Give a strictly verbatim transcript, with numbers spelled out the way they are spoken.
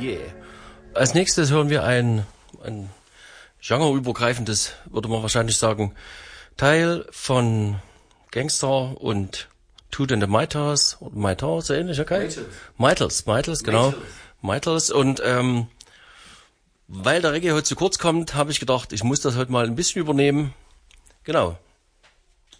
Yeah. Als nächstes hören wir ein, ein genreübergreifendes, würde man wahrscheinlich sagen, Teil von Gangster und Toot and the Miters, Miters, so ähnlich, okay? Mitels, Mitels, genau. Mitels. Und ähm, weil der Reggae heute zu kurz kommt, habe ich gedacht, ich muss das heute mal ein bisschen übernehmen. Genau.